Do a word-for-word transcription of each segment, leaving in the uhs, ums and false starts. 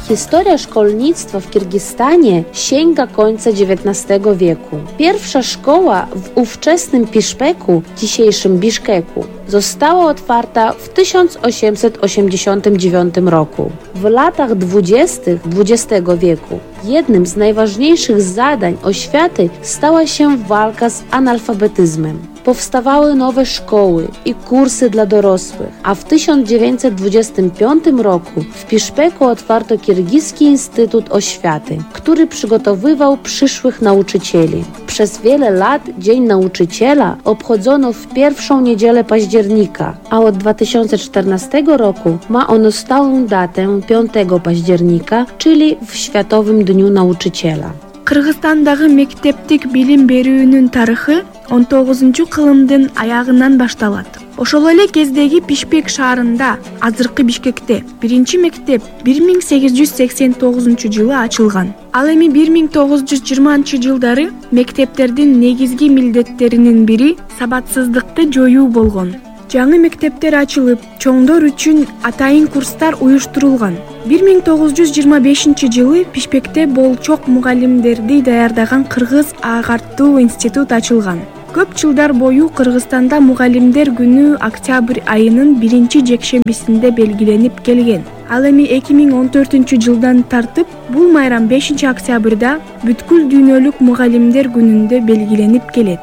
Historia szkolnictwa w Kirgistanie sięga końca dziewiętnastego wieku. Pierwsza szkoła w ówczesnym Piszpeku, dzisiejszym Biszkeku, została otwarta w tysiąc osiemset osiemdziesiątym dziewiątym roku. W latach dwudziestych dwudziestego wieku jednym z najważniejszych zadań oświaty stała się walka z analfabetyzmem. Powstawały nowe szkoły i kursy dla dorosłych, a w tysiąc dziewięćset dwudziestym piątym roku w Piszpeku otwarto Kirgiski Instytut Oświaty, który przygotowywał przyszłych nauczycieli. Przez wiele lat Dzień Nauczyciela obchodzono w pierwszą niedzielę października, a od dwa tysiące czternastego roku ma ono stałą datę piątego października, czyli w Światowym Dniu Nauczyciela. Kırgızstandагы мектептик билим берүүнүн тарыхы он тогузунчу кылымдын аягынан башталат. Ошол эле кездеги Пишпек шаарында, азыркы Бишкекте, биринчи мектеп бир миң сегиз жүз сексен тогузунчу жылы ачылган. Ал эми бир миң тогуз жүз жыйырманчы жылдары мектептердин негизги милдеттеринин бири сабатсыздыкты жоюу болгон. Жаңы мектептер ачылып, чоңдор үчүн атайын курстар уюштурулган. бир миң тогуз жүз жыйырма бешинчи жылы Пишпекте болчок мугалимдерди даярдаган Кыргыз агартуу институт ачылган. Көп жылдар бою Кыргызстанда мугалимдер күнү октябрь айынын биринчи жекшембисинде белгиленип келген. Ал эми эки миң он төртүнчү жылдан тартып, бул майрам бешинчи октябрда бүткүл дүйнөлүк мугалимдер күнүндө белгиленип келет.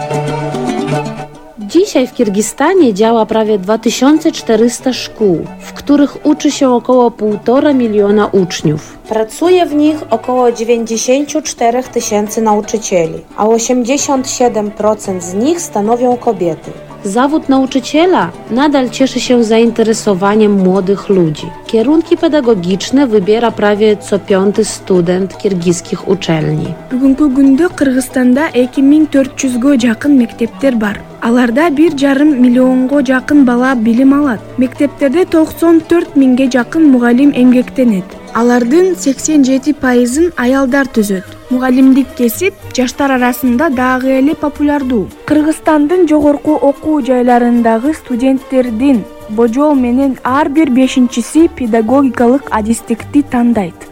Dzisiaj w Kirgistanie działa prawie dwa tysiące czterysta szkół, w których uczy się około półtora miliona uczniów. Pracuje w nich około dziewięćdziesiąt cztery tysięcy nauczycieli, a osiemdziesiąt siedem procent z nich stanowią kobiety. Zawód nauczyciela nadal cieszy się zainteresowaniem młodych ludzi. Kierunki pedagogiczne wybiera prawie co piąty student kirgiskich uczelni. Бүгүнкү күндө Кыргызстанда эки миң төрт жүзгө жакын мектептер бар. Аларда бир жарым миллионго жакын бала билим алат. Мектептерде токсон төрт миңге жакын мугалим эмгектенет. Алардын сексен жети пайызын аялдар түзөт. Мугалимдик кесип жаштар арасында дагы эле популярдуу. Кыргызстандын жогорку окуу жайларындагы студенттердин божол менен ар бир бешинчиси педагогикалык адистикти тандайт.